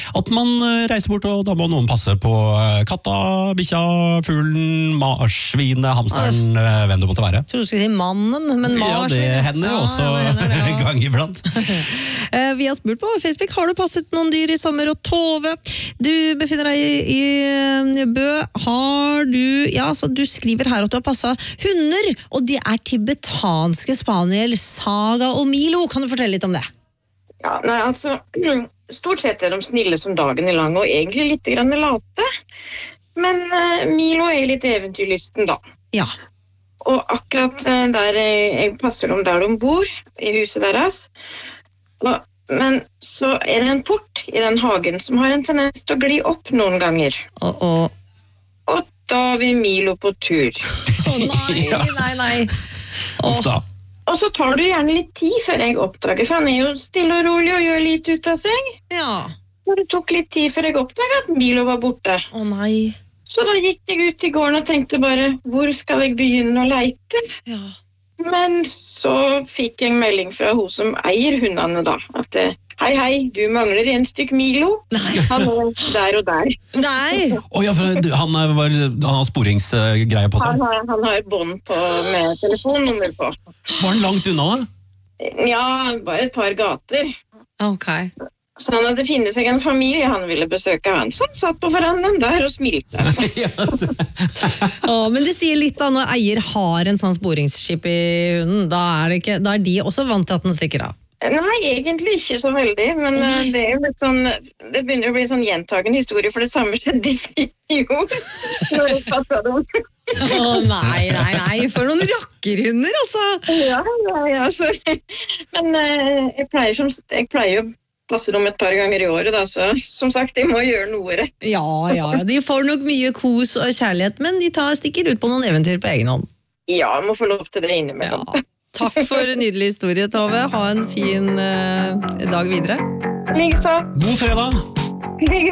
at man reiser bort, og da må noen passe på katta, bikkja, fuglen, marsvinet, hamsteren, hvem det måtte være. Jeg tror du skulle si mannen, men marsvinet. Ja, det hender jo også en gang iblant. Vi har spurt på Facebook, har du passet noen dyr i sommer? Og Tove, du befinner deg i Bø. Har du, ja, så du skriver her at du har passet hunder, og de er tibetanske spaniel, Saga og Milo. Kan du fortelle litt om det? Ja, nei, altså, stort sett er de snille som dagen er lang, og egentlig litt grann late. Men Milo er litt eventyrlysten da. Ja. Og akkurat der jeg passer dem der de bor, i huset deres. Men så er det en port i den hagen som har en tendens til å gli opp noen ganger. Og da vil Milo på tur. Nei. Ofte. Og så tar du gjerne litt tid før jeg oppdager, for han er jo stille og rolig og gjør litt ut av seg. Ja. Og det tok litt tid før jeg oppdaget at Milo var borte. Nei. Så da gikk jeg ut i gården og tenkte bare, hvor skal jeg begynne å leite? Ja. Men så fikk jeg melding fra hun som eier hundene da, at hei, du mangler en stykk Milo. Nei. Han er der og der. Nei. Ja, for han har sporingsgreie på seg. Han har bånd med telefonnummer på. Var han langt unna da? Ja, bare et par gater. Ok. Så han hadde funnet seg en familie han ville besøke han. Så han satt på verandaen der og smilte. Men det sier litt da, når eier har en sånn sporingsskip i hunden, da er de også vant til at den stikker av. Nei, egentlig ikke så veldig, men det er litt sånn, det begynner å bli sånn gjentagende historie, for det samme skjedde i fjor. Når jeg fattet dem. Nei, for noen rakkerhunder, altså. Ja, så, men jeg pleier jo passe dem et par ganger i året, da, så som sagt, de må gjøre noe rett. Ja, de får nok mye kos og kjærlighet, men de stikker ut på noen eventyr på egen hånd. Ja, må få lov til det innimellom. Ja. Takk for en nydelig historie, Tove. Ha en fin dag videre. Likeså. God fredag!